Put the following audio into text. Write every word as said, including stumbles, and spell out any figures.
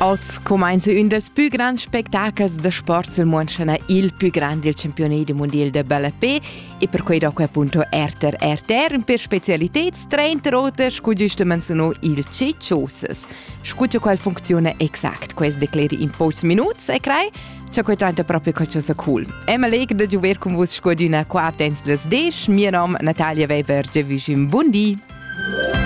Oz comincia un dels più grands spettacoli de sport sul mondo, il più grande del campionato mondiale de ballapé e per cui dopo appunto erter erter per specialità trenta rote scu giustamente sono il ceccioses. Scuccia qual funziona esatto, questo decleri in pochi minuti e crei c'è quel tanto proprio qualcosa cool. Emma leg de giuver con voi scu di una quarta des des. Mio nome Natalia Weber, je vi buon di.